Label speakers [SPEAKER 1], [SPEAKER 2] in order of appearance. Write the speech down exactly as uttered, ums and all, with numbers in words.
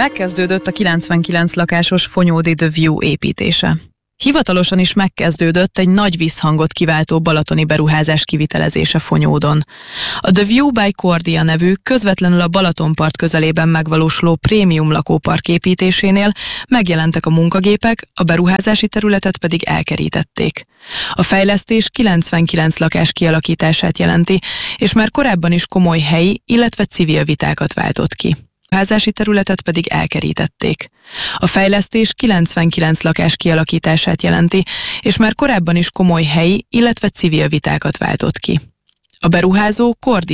[SPEAKER 1] Megkezdődött a kilencvenkilenc lakásos Fonyódi The View építése. Hivatalosan is megkezdődött egy nagy visszhangot kiváltó balatoni beruházás kivitelezése Fonyódon. A The View by Cordia nevű, közvetlenül a Balatonpart közelében megvalósuló prémium lakópark építésénél megjelentek a munkagépek, a beruházási területet pedig elkerítették. A fejlesztés kilencvenkilenc lakás kialakítását jelenti, és már korábban is komoly helyi, illetve civil vitákat váltott ki. A beruházási területet pedig elkerítették. A fejlesztés kilencvenkilenc lakás kialakítását jelenti, és már korábban is komoly helyi, illetve civil vitákat váltott ki. A beruházó Cordia